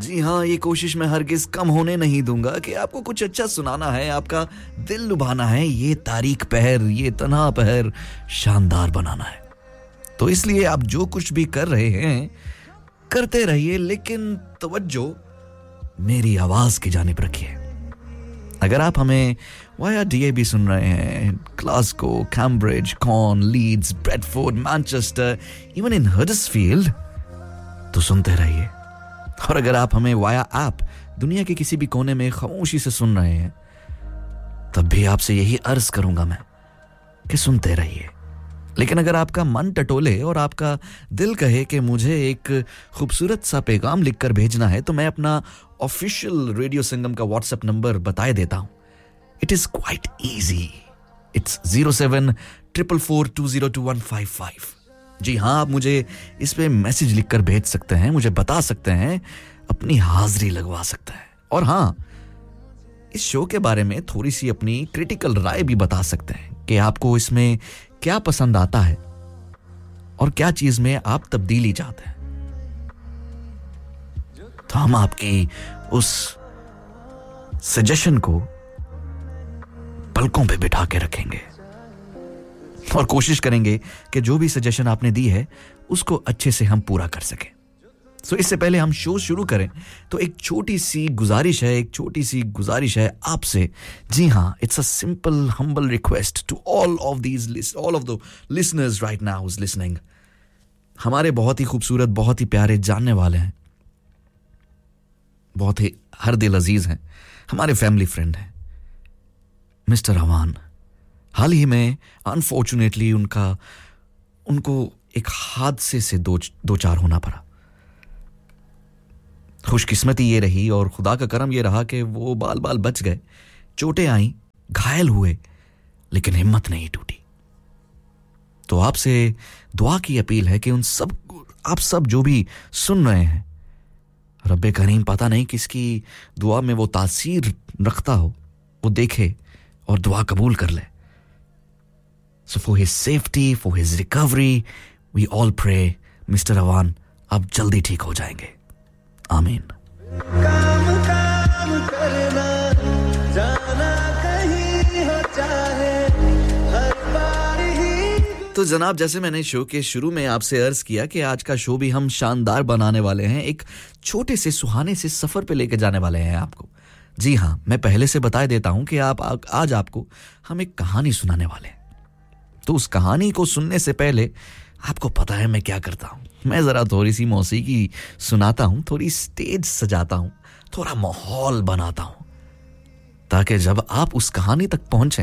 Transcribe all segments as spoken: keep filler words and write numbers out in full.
जी हाँ, ये कोशिश मैं हरगिज कम होने नहीं दूंगा कि आपको कुछ अच्छा सुनाना है, आपका दिल लुभाना है, ये तारीक पहर, ये तन्हा पहर शानदार बनाना है। तो इसलिए आप जो कुछ भी कर रहे हैं करते रहिए, लेकिन तवज्जो मेरी आवाज की जानिब रखिए। अगर आप हमें वाया डीएबी सुन रहे हैं, Glasgow, Cambridge, corn, Leeds, Bradford, Manchester, even in Huddersfield, तो सुनते रहिए। और अगर आप हमें वाया ऐप दुनिया के किसी भी कोने में खामोशी से सुन रहे हैं, तब भी आपसे यही अर्ज करूंगा मैं कि सुनते रहिए। लेकिन अगर आपका मन टटोले और आपका दिल कहे कि मुझे एक खूबसूरत सा पैगाम लिखकर भेजना है, तो मैं अपना ऑफिशियल रेडियो संगम का व्हाट्सएप नंबर बताए देता हूं। It is quite easy, it's zero seven triple four to zero to one five five. जी हाँ, आप मुझे इस पे मैसेज लिखकर भेज सकते हैं, मुझे बता सकते हैं, अपनी हाजिरी लगवा सकते हैं। और हाँ, इस शो के बारे में थोड़ी सी अपनी क्रिटिकल राय भी बता सकते हैं कि आपको इसमें क्या पसंद आता है और क्या चीज में आप तब्दीली चाहते हैं। तो हम आपकी उस सजेशन को पलकों पे बिठा के रखेंगे और कोशिश करेंगे कि जो भी सजेशन आपने दी है उसको अच्छे से हम पूरा कर सकें। सो so, इससे पहले हम शो शुरू करें तो एक छोटी सी गुजारिश है एक छोटी सी गुजारिश है आपसे। जी हाँ, it's a simple humble request to all of these all of the listeners right now whose listening. हमारे बहुत ही खूबसूरत, बहुत ही प्यारे जानने वाले हैं, बहुत ही हर दिल अजीज हैं, हमारे फैमिली फ्रेंड हैं, मिस्टर अवान। हाल ही में अनफॉर्चुनेटली उनका उनको एक हादसे से दो दो चार होना पड़ा। खुशकिस्मती ये रही और खुदा का करम ये रहा कि वो बाल बाल बच गए। चोटें आई, घायल हुए, लेकिन हिम्मत नहीं टूटी। तो आपसे दुआ की अपील है कि उन सब आप सब जो भी सुन रहे हैं, रब्बे करीम पता नहीं किसकी दुआ में वो तासीर रखता हो, वो देखे और दुआ कबूल कर ले। So for his safety, for his recovery, we all pray, mister Awan, आप जल्दी ठीक हो जाएंगे। आमीन। काम काम करना, जाना कहीं हो चाहे, हर बार ही। तो जनाब, जैसे मैंने शो के शुरू में आपसे अर्ज किया कि आज का शो भी हम शानदार बनाने वाले हैं, एक छोटे से सुहाने से सफर पे लेके जाने वाले हैं आपको। जी हाँ, मैं पहले से बता देता हूं कि आप आज आपको हम एक कहानी सुनाने वाले हैं। तो उस कहानी को सुनने से पहले आपको पता है मैं क्या करता हूं, मैं जरा थोड़ी सी मौसीकी सुनाता हूं, थोड़ी स्टेज सजाता हूं, थोड़ा माहौल बनाता हूं, ताकि जब आप उस कहानी तक पहुंचे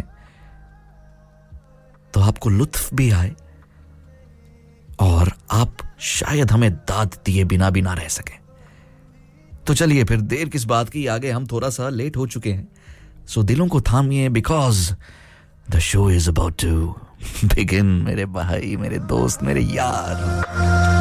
तो आपको लुत्फ भी आए और आप शायद हमें दाद दिए बिना भी ना रह सके। तो चलिए फिर देर किस बात की, आगे हम थोड़ा सा लेट हो चुके हैं, सो दिलों को थामिए, because the show is about to begin. मेरे भाई, मेरे दोस्त, मेरे यार।